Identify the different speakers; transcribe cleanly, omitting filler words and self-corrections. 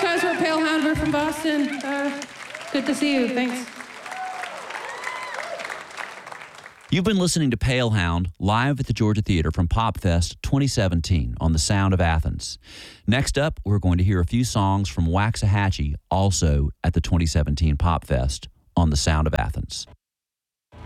Speaker 1: guys. We're Pale Hound. We're from Boston. Good to see you. Thanks.
Speaker 2: You've been listening to Pale Hound live at the Georgia Theater from PopFest 2017 on the Sound of Athens. Next up, we're going to hear a few songs from Waxahachie, also at the 2017 PopFest on the Sound of Athens.